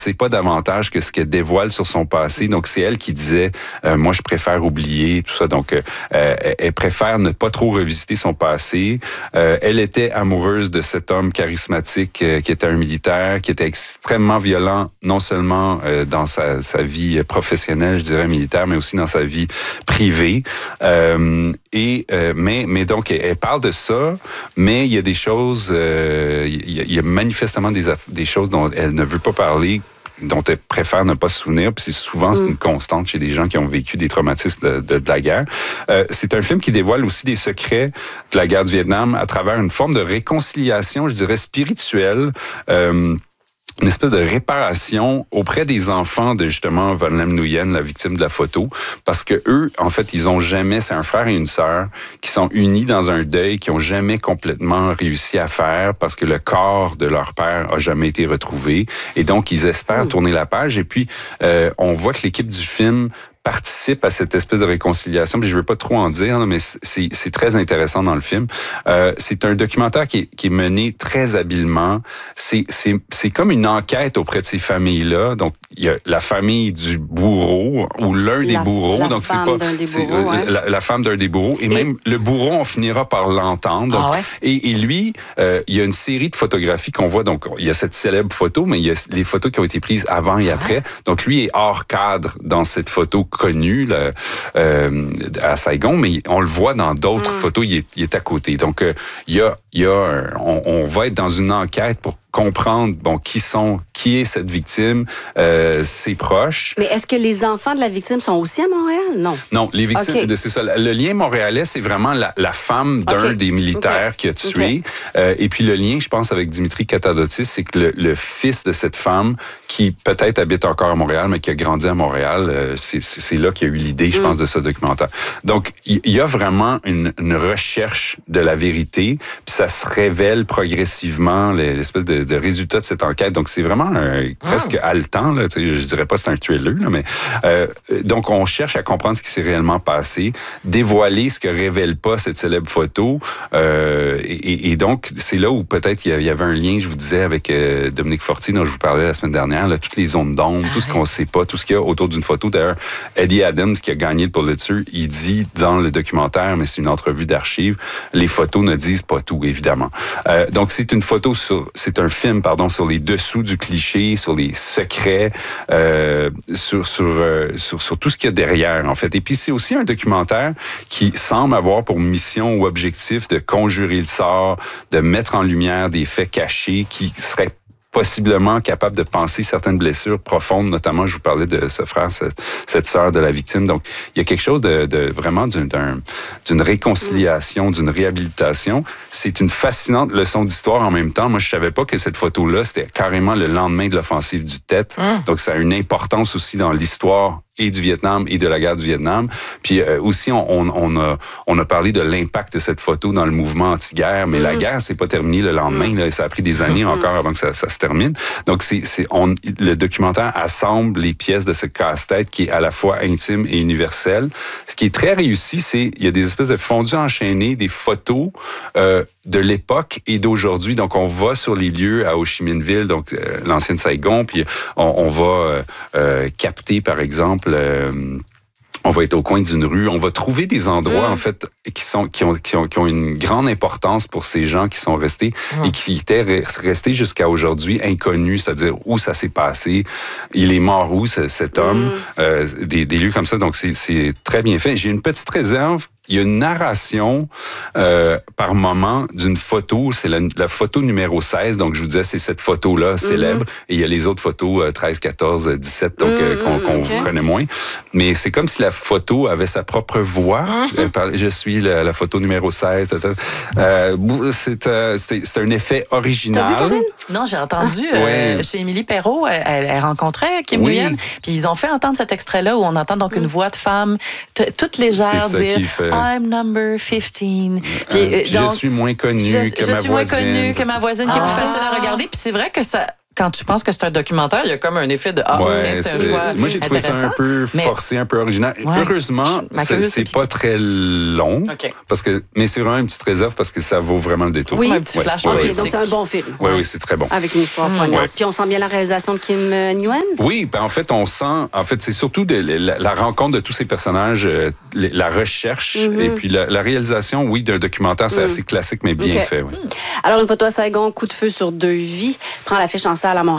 c'est pas davantage que ce qu'elle dévoile sur son passé. Donc, c'est elle qui disait, moi, je préfère oublier, tout ça. Donc, elle préfère ne pas trop revisiter son passé. Elle était amoureuse de cet homme charismatique qui était un militaire, qui était extrêmement violent, non seulement dans sa vie professionnelle, je dirais militaire, mais aussi dans sa vie privée. Mais donc, elle parle de ça, mais il y a des choses, il y a manifestement des choses dont elle ne veut pas parler, dont elle préfère ne pas se souvenir, puis souvent c'est une constante chez des gens qui ont vécu des traumatismes de la guerre. C'est un film qui dévoile aussi des secrets de la guerre du Vietnam à travers une forme de réconciliation, je dirais spirituelle, une espèce de réparation auprès des enfants de justement Van Lem Nguyen, la victime de la photo, parce que eux, en fait, ils ont jamais, c'est un frère et une sœur qui sont unis dans un deuil qui ont jamais complètement réussi à faire parce que le corps de leur père a jamais été retrouvé, et donc ils espèrent tourner la page. Et puis on voit que l'équipe du film participe à cette espèce de réconciliation. Puis je veux pas trop en dire, mais c'est très intéressant dans le film. C'est un documentaire qui est mené très habilement. C'est comme une enquête auprès de ces familles-là. Donc il y a la famille du bourreau ou l'un des bourreaux. Donc c'est pas la femme d'un des bourreaux, et même le bourreau, on finira par l'entendre. Donc, et lui, il y a une série de photographies qu'on voit. Donc il y a cette célèbre photo, mais il y a les photos qui ont été prises avant et après. Donc lui est hors cadre dans cette photo connu là, à Saigon, mais on le voit dans d'autres photos, il est à côté. Donc, on va être dans une enquête pour comprendre qui est cette victime, ses proches. Mais est-ce que les enfants de la victime sont aussi à Montréal? Non. Non, les victimes, c'est ça. Le lien montréalais, c'est vraiment la femme d'un des militaires qui a tué. Et puis le lien, je pense, avec Dimitri Katadotis, c'est que le fils de cette femme, qui peut-être habite encore à Montréal, mais qui a grandi à Montréal, c'est là qu'il y a eu l'idée, je pense, de ce documentaire. Donc, il y a vraiment une recherche de la vérité, puis ça se révèle progressivement, l'espèce de résultat de cette enquête. Donc, c'est vraiment presque haletant, là, je dirais pas que c'est un thriller, là, mais donc, on cherche à comprendre ce qui s'est réellement passé, dévoiler ce que révèle pas cette célèbre photo, et donc, c'est là où peut-être il y avait un lien, je vous disais, avec Dominique Fortier, dont je vous parlais la semaine dernière, là, toutes les zones d'ombre, tout ce qu'on sait pas, tout ce qu'il y a autour d'une photo. D'ailleurs, Eddie Adams, qui a gagné le Pulitzer, il dit dans le documentaire, mais c'est une entrevue d'archives, les photos ne disent pas tout, évidemment. Donc, c'est un film, sur les dessous du cliché, sur les secrets, sur tout ce qu'il y a derrière, en fait. Et puis, c'est aussi un documentaire qui semble avoir pour mission ou objectif de conjurer le sort, de mettre en lumière des faits cachés qui seraient possiblement capable de penser certaines blessures profondes, notamment, je vous parlais de ce frère, cette sœur de la victime. Donc, il y a quelque chose de vraiment d'une réconciliation, d'une réhabilitation. C'est une fascinante leçon d'histoire en même temps. Moi, je savais pas que cette photo-là, c'était carrément le lendemain de l'offensive du Tet. Donc, ça a une importance aussi dans l'histoire et du Vietnam et de la guerre du Vietnam. Puis aussi, on a parlé de l'impact de cette photo dans le mouvement anti-guerre, mais la guerre, c'est pas terminé le lendemain. Là, ça a pris des années encore avant que ça se termine. Donc, le documentaire assemble les pièces de ce casse-tête qui est à la fois intime et universel. Ce qui est très réussi, il y a des espèces de fondus enchaînés, des photos de l'époque et d'aujourd'hui. Donc, on va sur les lieux à Ho Chi Minh Ville, donc l'ancienne Saigon, puis on va capter, par exemple, on va être au coin d'une rue, on va trouver des endroits en fait qui ont une grande importance pour ces gens qui sont restés et qui étaient restés jusqu'à aujourd'hui inconnus, c'est-à-dire où ça s'est passé, il est mort où cet homme, des lieux comme ça. Donc c'est très bien fait. J'ai une petite réserve. Il y a une narration par moment d'une photo, c'est la photo numéro 16, donc je vous disais, c'est cette photo-là célèbre, et il y a les autres photos 13, 14, 17, donc qu'on connaît moins. Mais c'est comme si la photo avait sa propre voix. Je suis la photo numéro 16. C'est un effet original. T'as vu, Corinne? Non, j'ai entendu chez Émilie Perrault, elle rencontrait Kim Nguyen, puis ils ont fait entendre cet extrait-là où on entend donc une voix de femme toute légère dire I'm number 15. Puis donc, je suis moins connue que ma voisine. Je suis moins connue que ma voisine, qui est plus facile à regarder. Puis c'est vrai que ça, quand tu penses que c'est un documentaire, il y a comme un effet de tiens, c'est un choix. Moi, j'ai trouvé ça un peu forcé, un peu original. Heureusement, c'est pas très long. Mais c'est vraiment une petite réserve parce que ça vaut vraiment le détour. Oui, un petit flash. Donc, c'est un bon film. Oui, c'est très bon. Avec une histoire poignante. Puis on sent bien la réalisation de Kim Nguyen. Oui, en fait, c'est surtout la rencontre de tous ces personnages, la recherche, et puis la réalisation, d'un documentaire, c'est assez classique, mais bien fait. Oui. Alors, une photo à Saigon, coup de feu sur 2 vies, prend l'affiche en salle à Montréal.